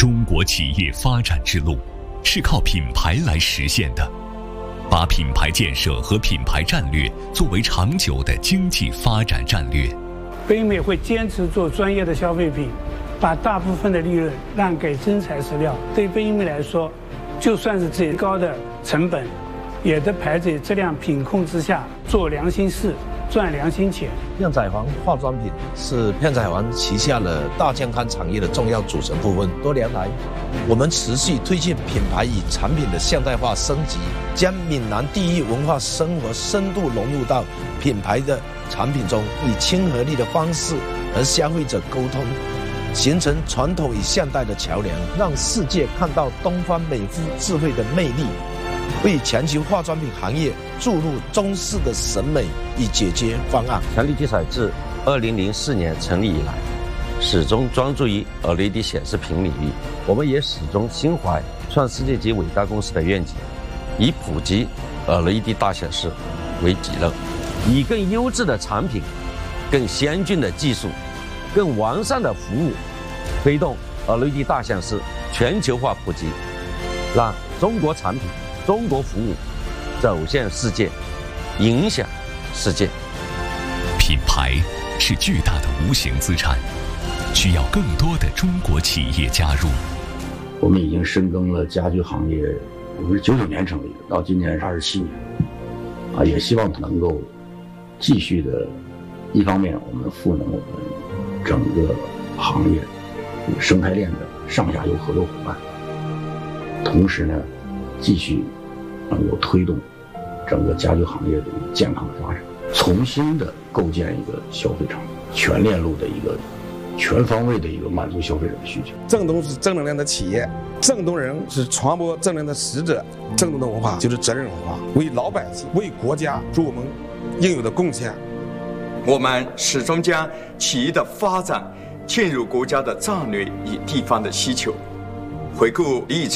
中国企业发展之路是靠品牌来实现的，把品牌建设和品牌战略作为长久的经济发展战略。 北美会坚持做专业的消费品，把大部分的利润让给真材实料。对北美来说，就算是最高的成本，也得排在质量品控之下，做良心事，赚良心钱。 片仔癀化妆品是片仔癀旗下的大健康产业的重要组成部分。多年来，我们持续推进品牌与产品的现代化升级，将闽南地域文化生活深度融入到品牌的产品中，以亲和力的方式和消费者沟通，形成传统与现代的桥梁，让世界看到东方美肤智慧的魅力，为全球化妆品行业注入中式的审美与解决方案。 强力体彩自2004年成立以来，始终专注于 LED 显示屏领域。我们也始终心怀创世界级伟大公司的愿景，以普及 LED 大显示为己任，以更优质的产品、更先进的技术、更完善的服务，推动 LED 大显示全球化普及，让中国产品、中国服务走向世界，影响世界。 品牌是巨大的无形资产，需要更多的中国企业加入。 我们已经深耕了家居行业，我们是99年成立的，到今年是27年，也希望能够继续的，一方面我们赋能我们整个行业生态链的上下游合作伙伴，同时呢，继续能够推动整个家居行业的健康的发展，重新的构建一个消费场，全链路的一个全方位的一个满足消费者的需求。 正东是正能量的企业，正东人是传播正能量的使者，正东的文化就是责任文化，为老百姓、为国家做我们应有的贡献。 我们始终将企业的发展嵌入国家的战略与地方的需求，回顾历程。